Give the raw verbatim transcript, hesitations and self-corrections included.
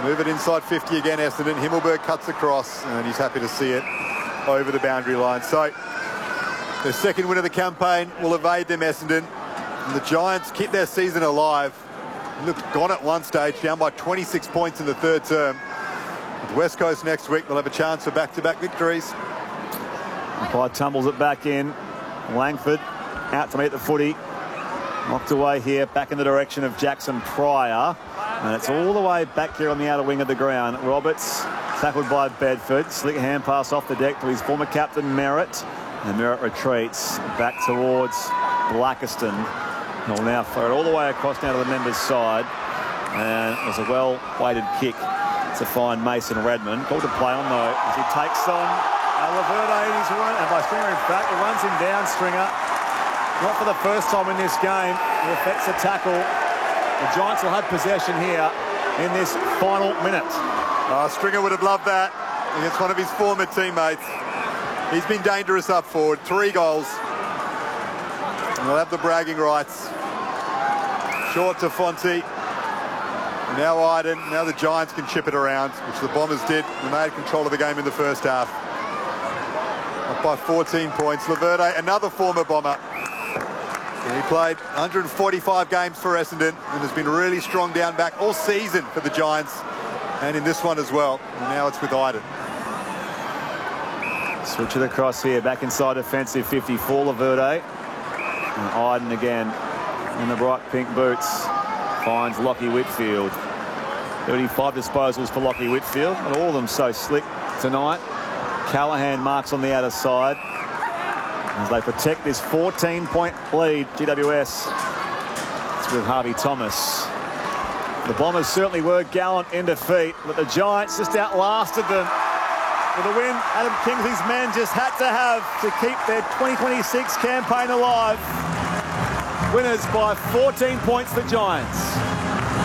Move it inside fifty again, Essendon. Himmelberg cuts across, and he's happy to see it over the boundary line. So, the second win of the campaign will evade them, Essendon. And the Giants keep their season alive. Looked gone at one stage, down by twenty-six points in the third term. With West Coast next week, they'll have a chance for back-to-back victories. Clyde tumbles it back in. Langford out to meet the footy. Knocked away here, back in the direction of Jackson Pryor. And it's all the way back here on the outer wing of the ground. Roberts tackled by Bedford. Slick hand pass off the deck to his former captain, Merritt. And Merritt retreats back towards Blackiston. He'll now throw it all the way across now to the members' side. And it was a well-weighted kick to find Mason Redmond. Called to play on, though, as he takes on uh, Laverde in his run. And by Stringer, in fact, he runs him down, Stringer. Not for the first time in this game. He affects the tackle. The Giants will have possession here in this final minute. Oh, Stringer would have loved that against one of his former teammates. He's been dangerous up forward. Three goals. And they'll have the bragging rights. Short to Fonte. Now Iden. Now the Giants can chip it around, which the Bombers did when they had control of the game in the first half. Up by fourteen points. Laverde, another former Bomber. And he played one hundred forty-five games for Essendon and has been really strong down back all season for the Giants, and in this one as well. And now it's with Iden. Switch it across here, back inside defensive fifty for Laverde. And Iden again in the bright pink boots finds Lockie Whitfield. thirty-five disposals for Lockie Whitfield, and all of them so slick tonight. Callahan marks on the outer side as they protect this fourteen point lead. G W S, it's with Harvey Thomas. The Bombers certainly were gallant in defeat, but the Giants just outlasted them. For the win, Adam Kingsley's men just had to have to keep their twenty twenty-six campaign alive. Winners by fourteen points, the Giants.